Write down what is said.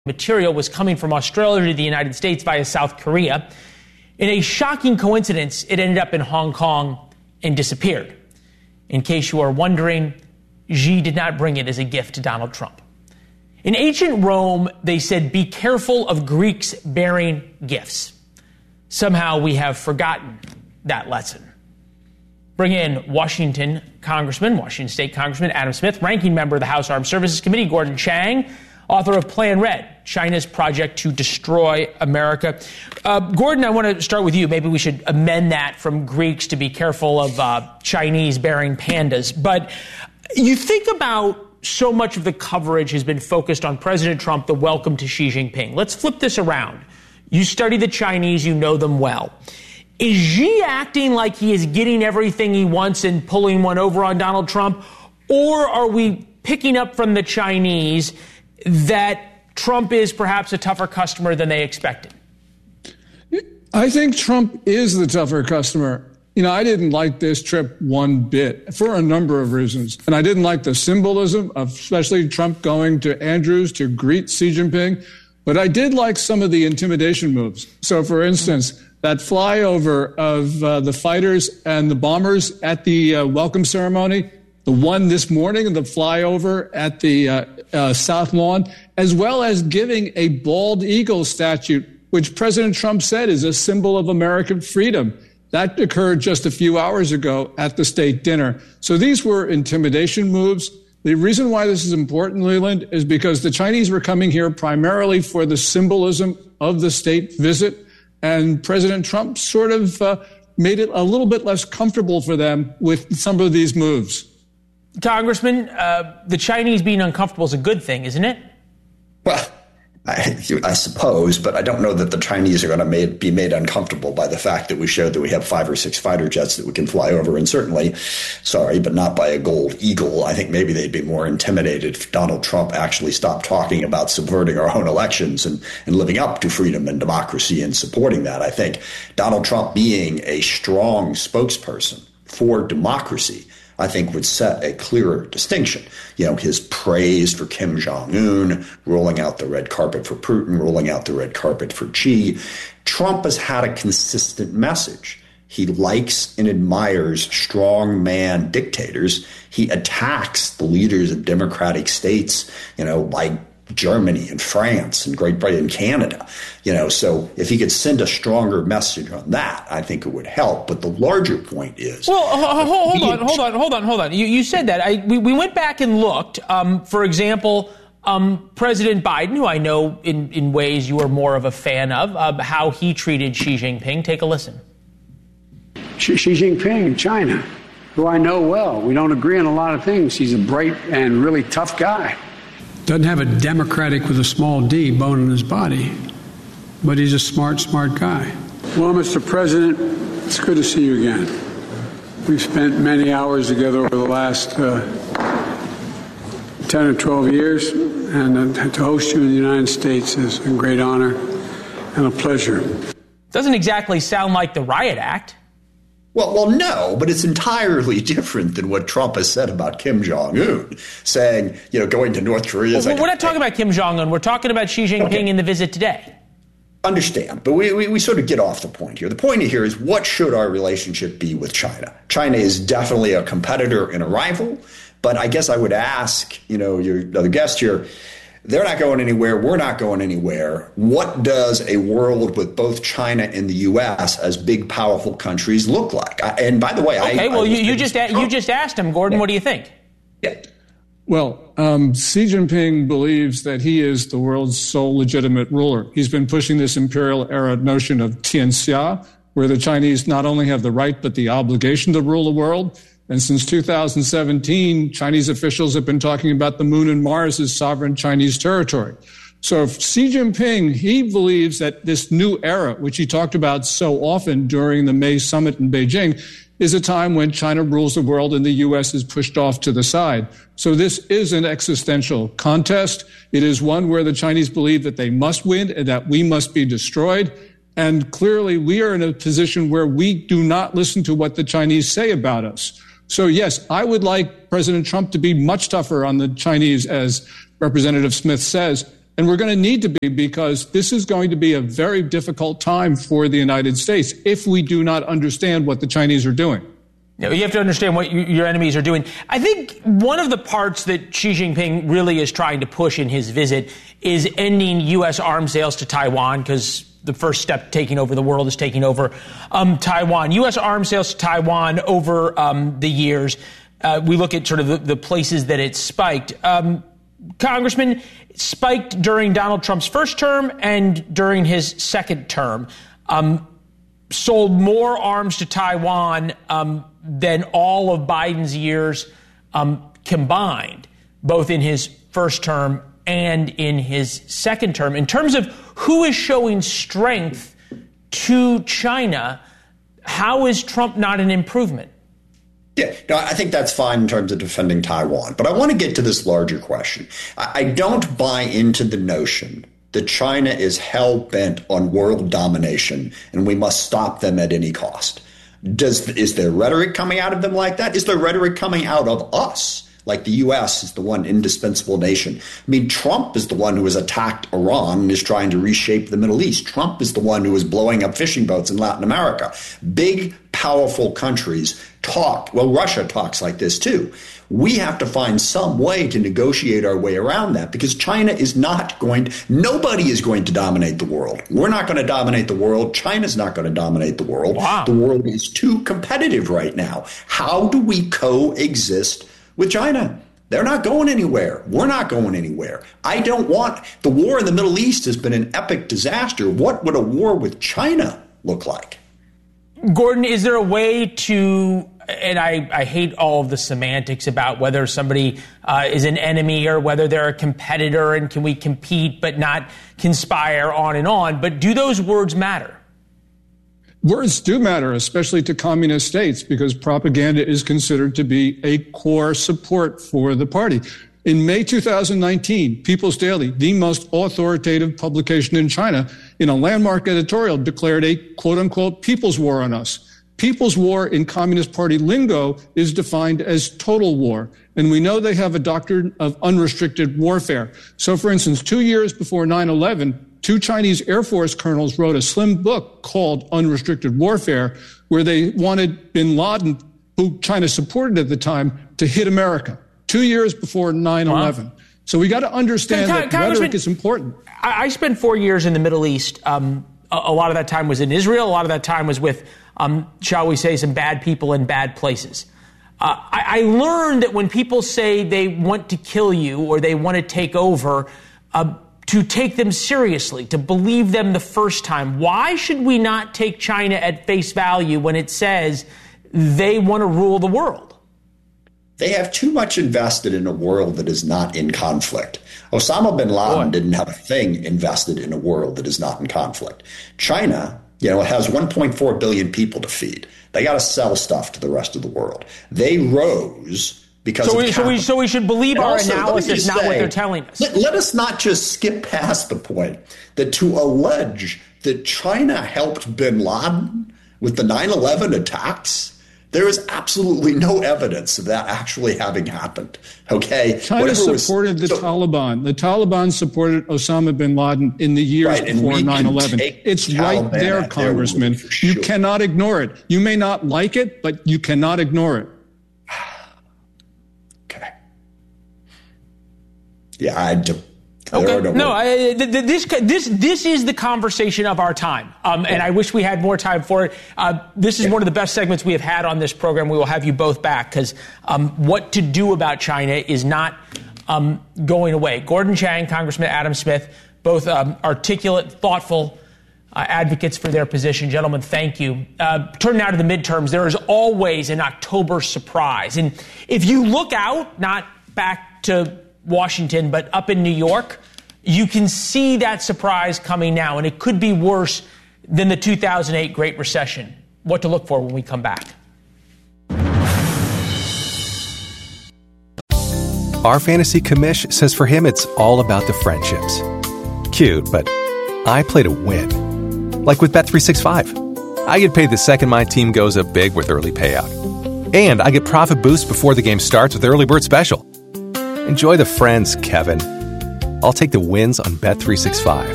material was coming from Australia to the United States via South Korea. In a shocking coincidence, it ended up in Hong Kong and disappeared. In case you are wondering, Xi did not bring it as a gift to Donald Trump. In ancient Rome, they said, be careful of Greeks bearing gifts. Somehow we have forgotten that lesson. Bring in Washington State Congressman Adam Smith, ranking member of the House Armed Services Committee, Gordon Chang, author of Plan Red, China's Project to Destroy America. Gordon, I want to start with you. Maybe we should amend that from Greeks to be careful of Chinese bearing pandas. But you think about so much of the coverage has been focused on President Trump, the welcome to Xi Jinping. Let's flip this around. You study the Chinese, you know them well. Is Xi acting like he is getting everything he wants and pulling one over on Donald Trump? Or are we picking up from the Chinese that Trump is perhaps a tougher customer than they expected? I think Trump is the tougher customer. You know, I didn't like this trip one bit for a number of reasons. And I didn't like the symbolism of especially Trump going to Andrews to greet Xi Jinping. But I did like some of the intimidation moves. So, for instance, that flyover of the fighters and the bombers at the welcome ceremony, the one this morning, the flyover at the South Lawn, as well as giving a bald eagle statue, which President Trump said is a symbol of American freedom. That occurred just a few hours ago at the state dinner. So these were intimidation moves. The reason why this is important, Leland, is because the Chinese were coming here primarily for the symbolism of the state visit, and President Trump sort of made it a little bit less comfortable for them with some of these moves. Congressman, the Chinese being uncomfortable is a good thing, isn't it? Well, I suppose, but I don't know that the Chinese are going to be made uncomfortable by the fact that we showed that we have 5 or 6 fighter jets that we can fly over. And certainly, but not by a gold eagle. I think maybe they'd be more intimidated if Donald Trump actually stopped talking about subverting our own elections and living up to freedom and democracy and supporting that. I think Donald Trump being a strong spokesperson for democracy, I think would set a clearer distinction. You know, his praise for Kim Jong-un, rolling out the red carpet for Putin, rolling out the red carpet for Xi. Trump has had a consistent message. He likes and admires strong man dictators. He attacks the leaders of democratic states, like Germany and France and Great Britain and Canada, so if he could send a stronger message on that, I think it would help. But the larger point is... Well, hold on. You said that. We went back and looked. For example, President Biden, who I know in ways you are more of a fan of, how he treated Xi Jinping. Take a listen. Xi Jinping, China, who I know well. We don't agree on a lot of things. He's a bright and really tough guy. Doesn't have a Democratic with a small d bone in his body, but he's a smart guy. Well, Mr. President, it's good to see you again. We've spent many hours together over the last 10 or 12 years, and to host you in the United States is a great honor and a pleasure. Doesn't exactly sound like the Riot Act. Well, no, but it's entirely different than what Trump has said about Kim Jong-un, saying, going to North Korea. Well, we're not talking about Kim Jong-un. We're talking about Xi Jinping in the visit today. Understand, but we sort of get off the point here. The point here is, what should our relationship be with China? China is definitely a competitor and a rival, but I guess I would ask, your other guest here, they're not going anywhere. We're not going anywhere. What does a world with both China and the U.S. as big, powerful countries look like? And by the way, you just asked him, Gordon. Yeah. What do you think? Yeah. Well, Xi Jinping believes that he is the world's sole legitimate ruler. He's been pushing this imperial era notion of Tianxia, where the Chinese not only have the right but the obligation to rule the world. And since 2017, Chinese officials have been talking about the moon and Mars as sovereign Chinese territory. So if Xi Jinping, he believes that this new era, which he talked about so often during the May summit in Beijing, is a time when China rules the world and the U.S. is pushed off to the side. So this is an existential contest. It is one where the Chinese believe that they must win and that we must be destroyed. And clearly, we are in a position where we do not listen to what the Chinese say about us. So, yes, I would like President Trump to be much tougher on the Chinese, as Representative Smith says. And we're going to need to be, because this is going to be a very difficult time for the United States if we do not understand what the Chinese are doing. You have to understand what your enemies are doing. I think one of the parts that Xi Jinping really is trying to push in his visit is ending U.S. arms sales to Taiwan, because the first step taking over the world is taking over Taiwan. U.S. arms sales to Taiwan over the years. We look at sort of the places that it spiked. Congressman, spiked during Donald Trump's first term and during his second term. Sold more arms to Taiwan than all of Biden's years combined, both in his first term and in his second term. In terms of who is showing strength to China, how is Trump not an improvement? Yeah, no, I think that's fine in terms of defending Taiwan. But I want to get to this larger question. I don't buy into the notion that China is hell-bent on world domination and we must stop them at any cost. Is there rhetoric coming out of them like that? Is there rhetoric coming out of us? Like the U.S. is the one indispensable nation. I mean, Trump is the one who has attacked Iran and is trying to reshape the Middle East. Trump is the one who is blowing up fishing boats in Latin America. Big, powerful countries talk. Well, Russia talks like this, too. We have to find some way to negotiate our way around that, because China is not going to, nobody is going to dominate the world. We're not going to dominate the world. China's not going to dominate the world. Wow. The world is too competitive right now. How do we coexist with China? They're not going anywhere. We're not going anywhere. I don't want, the war in the Middle East has been an epic disaster. What would a war with China look like? Gordon, is there a way to, and I hate all of the semantics about whether somebody is an enemy or whether they're a competitor, and can we compete but not conspire, on, but do those words matter? Words do matter, especially to communist states, because propaganda is considered to be a core support for the party. In May 2019, People's Daily, the most authoritative publication in China, in a landmark editorial declared a quote-unquote people's war on us. People's war in Communist Party lingo is defined as total war. And we know they have a doctrine of unrestricted warfare. So, for instance, 2 years before 9/11, 2 Chinese Air Force colonels wrote a slim book called Unrestricted Warfare, where they wanted bin Laden, who China supported at the time, to hit America 2 years before 9/11. Wow. So we got to understand that rhetoric is important. I spent 4 years in the Middle East. A lot of that time was in Israel. A lot of that time was with, shall we say, some bad people in bad places. I learned that when people say they want to kill you or they want to take over, to take them seriously, to believe them the first time. Why should we not take China at face value when it says they want to rule the world? They have too much invested in a world that is not in conflict. Osama bin Laden didn't have a thing invested in a world that is not in conflict. China, has 1.4 billion people to feed. They got to sell stuff to the rest of the world. They rose because so we should believe our analysis, not what they're telling us. Let us not just skip past the point that to allege that China helped bin Laden with the 9/11 attacks, there is absolutely no evidence of that actually having happened. Okay, China supported the Taliban. The Taliban supported Osama bin Laden in the years before 9/11. It's right there, Congressman. You cannot ignore it. You may not like it, but you cannot ignore it. Okay. Yeah, I do. Okay. No, this is the conversation of our time, and I wish we had more time for it. This is one of the best segments we have had on this program. We will have you both back, because what to do about China is not going away. Gordon Chang, Congressman Adam Smith, both articulate, thoughtful advocates for their position. Gentlemen, thank you. Turning now to the midterms, there is always an October surprise. And if you look out, not back to Washington, but up in New York, you can see that surprise coming now, and it could be worse than the 2008 Great Recession. What to look for when we come back. Our fantasy commish says for him it's all about the friendships. Cute, but I play to win. Like with Bet365. I get paid the second my team goes up big with early payout. And I get profit boost before the game starts with Early Bird Special. Enjoy the friends, Kevin. I'll take the wins on Bet365.